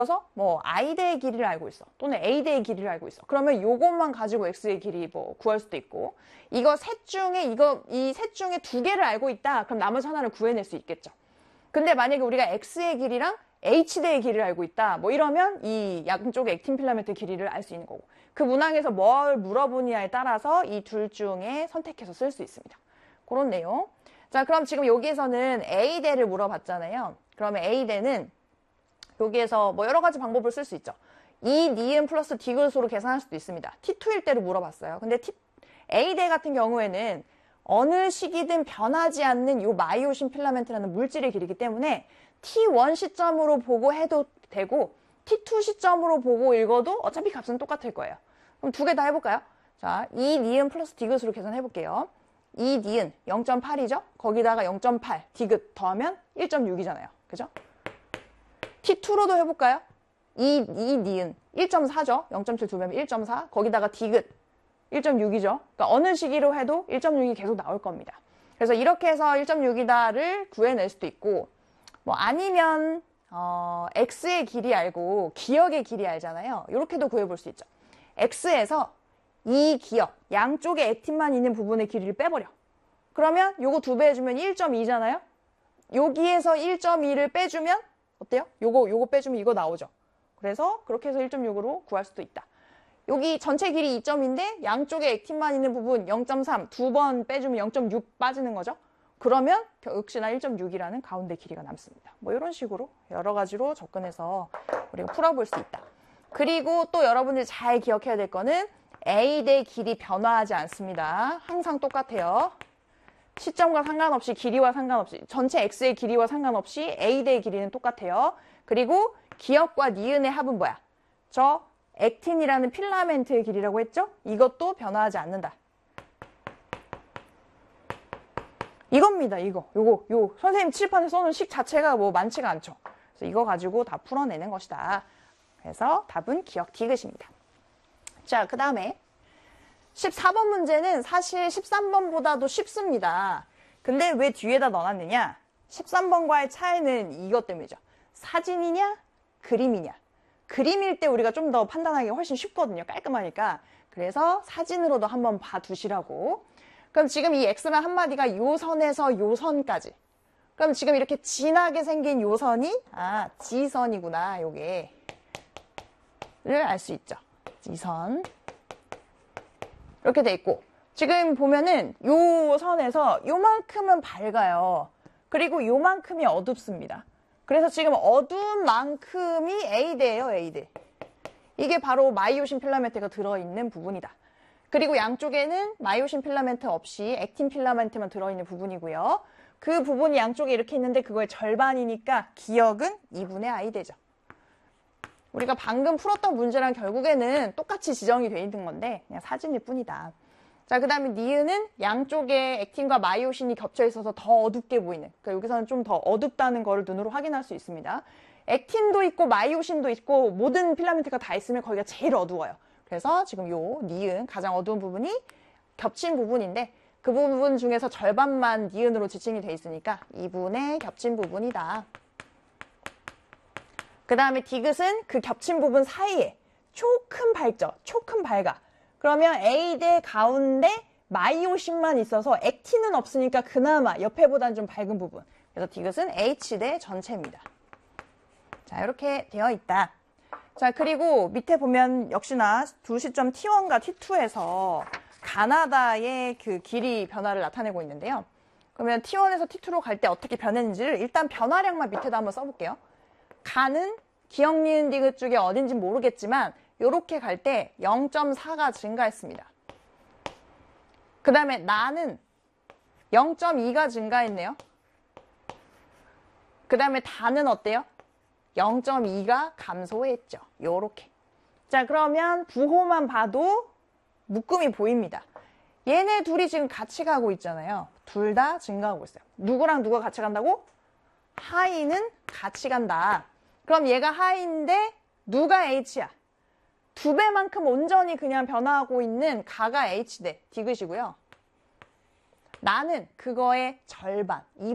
들어서 뭐 i대의 길이를 알고 있어. 또는 a대의 길이를 알고 있어. 그러면 요것만 가지고 x의 길이 뭐 구할 수도 있고, 이거 셋 중에 이 셋 중에 두 개를 알고 있다. 그럼 나머지 하나를 구해낼 수 있겠죠. 근데 만약에 우리가 x의 길이랑 h대의 길이를 알고 있다. 뭐 이러면 이 양쪽의 액틴 필라멘트 길이를 알 수 있는 거고. 그 문항에서 뭘 물어보느냐에 따라서 이 둘 중에 선택해서 쓸 수 있습니다. 그런 내용. 자, 그럼 지금 여기에서는 a대를 물어봤잖아요. 그러면 a대는 여기에서 뭐 여러 가지 방법을 쓸 수 있죠. 이 니은 플러스 디귿으로 계산할 수도 있습니다. T2일 때를 물어봤어요. 근데 A대 같은 경우에는 어느 시기든 변하지 않는 이 마이오신 필라멘트라는 물질의 길이기 때문에 T1 시점으로 보고 해도 되고 T2 시점으로 보고 읽어도 어차피 값은 똑같을 거예요. 그럼 두 개 다 해볼까요? 자, 이 니은 플러스 디귿으로 계산해볼게요. 이 니은 0.8이죠? 거기다가 0.8 디귿 더하면 1.6이잖아요. 그죠? T2로도 해볼까요? 이 니은 1.4죠? 0.7 두 배면 1.4. 거기다가 디귿 1.6이죠? 그러니까 어느 시기로 해도 1.6이 계속 나올 겁니다. 그래서 이렇게 해서 1.6이다를 구해낼 수도 있고, 뭐 아니면 x의 길이 알고 기역의 길이 알잖아요. 이렇게도 구해볼 수 있죠. x에서 이 기역, 양쪽에 액틴만 있는 부분의 길이를 빼버려. 그러면 요거 두 배 해주면 1.2잖아요? 여기에서 1.2를 빼주면 어때요? 요거 빼주면 이거 나오죠. 그래서 그렇게 해서 1.6으로 구할 수도 있다. 여기 전체 길이 2점인데 양쪽에 액틴만 있는 부분 0.3 두 번 빼주면 0.6 빠지는 거죠. 그러면 역시나 1.6이라는 가운데 길이가 남습니다. 뭐 이런 식으로 여러 가지로 접근해서 우리가 풀어볼 수 있다. 그리고 또 여러분들이 잘 기억해야 될 거는 A대 길이 변화하지 않습니다. 항상 똑같아요. 시점과 상관없이 길이와 상관없이 전체 X의 길이와 상관없이 A대의 길이는 똑같아요. 그리고 기역과 니은의 합은 뭐야? 저 액틴이라는 필라멘트의 길이라고 했죠? 이것도 변화하지 않는다. 이겁니다. 요 선생님 칠판에 써놓은 식 자체가 뭐 많지가 않죠. 그래서 이거 가지고 다 풀어내는 것이다. 그래서 답은 기역 디귿입니다. 자, 그 다음에 14번 문제는 사실 13번보다도 쉽습니다. 근데 왜 뒤에다 넣어놨느냐? 13번과의 차이는 이것 때문이죠. 사진이냐? 그림이냐? 그림일 때 우리가 좀 더 판단하기 훨씬 쉽거든요. 깔끔하니까. 그래서 사진으로도 한번 봐두시라고. 그럼 지금 이 X란 한마디가 요 선에서 요 선까지. 그럼 지금 이렇게 진하게 생긴 요 선이 지선이구나. 요게. 를 알 수 있죠. 지선. 이렇게 돼 있고. 지금 보면은 요 선에서 요만큼은 밝아요. 그리고 요만큼이 어둡습니다. 그래서 지금 어두운 만큼이 A대예요, A대. 이게 바로 마이오신 필라멘트가 들어있는 부분이다. 그리고 양쪽에는 마이오신 필라멘트 없이 액틴 필라멘트만 들어있는 부분이고요. 그 부분이 양쪽에 이렇게 있는데 그거의 절반이니까 기역은 2분의 I대죠. 우리가 방금 풀었던 문제랑 결국에는 똑같이 지정이 돼 있는 건데 그냥 사진일 뿐이다. 자, 그 다음에 니은은 양쪽에 액틴과 마이오신이 겹쳐 있어서 더 어둡게 보이는, 그러니까 여기서는 좀 더 어둡다는 거를 눈으로 확인할 수 있습니다. 액틴도 있고 마이오신도 있고 모든 필라멘트가 다 있으면 거기가 제일 어두워요. 그래서 지금 요 니은 가장 어두운 부분이 겹친 부분인데 그 부분 중에서 절반만 니은으로 지칭이 돼 있으니까 2분의 겹친 부분이다. 그 다음에 디귿은 그 겹친 부분 사이에 조금 밝죠. 조금 밝아. 그러면 A대 가운데 마이오신만 있어서 액틴은 없으니까 그나마 옆에보다는 좀 밝은 부분. 그래서 디귿은 H대 전체입니다. 자, 이렇게 되어 있다. 자, 그리고 밑에 보면 역시나 두 시점 T1과 T2에서 가나다의 그 길이 변화를 나타내고 있는데요. 그러면 T1에서 T2로 갈 때 어떻게 변했는지를 일단 변화량만 밑에다 한번 써볼게요. 가는 기역, 니은, 디귿 쪽에 어딘지 모르겠지만 이렇게 갈 때 0.4가 증가했습니다. 그 다음에 나는 0.2가 증가했네요. 그 다음에 다는 어때요? 0.2가 감소했죠. 요렇게. 자, 그러면 부호만 봐도 묶음이 보입니다. 얘네 둘이 지금 같이 가고 있잖아요. 둘 다 증가하고 있어요. 누구랑 누가 같이 간다고? 하이는 같이 간다. 그럼 얘가 하이인데 누가 H야? 두 배만큼 온전히 그냥 변화하고 있는 가가 H대, 디귿이고요. 나는 그거의 절반,